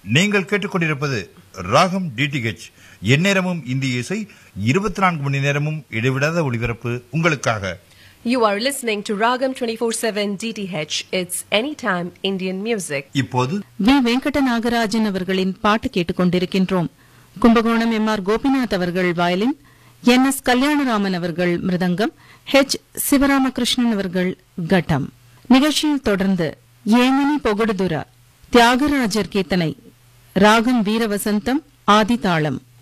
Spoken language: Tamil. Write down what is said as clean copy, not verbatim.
நீங்கள் கேட்டுக்கொண்டிருப்பது ராகம் டிடிஹெச். எந்நேரமும் இந்திய இசை, 24 மணி நேரமும் இடைவிடாத ஒளிபரப்பு உங்களுக்காக. You are listening to Ragam 24/7 DTH. It's anytime Indian music. இப்போது வி. வெங்கட நாகராஜன் அவர்களின் பாட்டு கேட்டுக்கொண்டிருக்கின்றோம். கும்பகோணம் எம். ஆர். கோபிநாத் அவர்கள் வயலின், என். எஸ். கல்யாணராமன் அவர்கள் மிருதங்கம், ஹெச். சிவராமகிருஷ்ணன் அவர்கள் கட்டம். நிகழ்ச்சியில் தொடர்ந்து ஏமனி பொகடுதுரா, தியாகராஜர் கீர்த்தனை, ராகம் வீரவசந்தம், ஆதிதாளம்.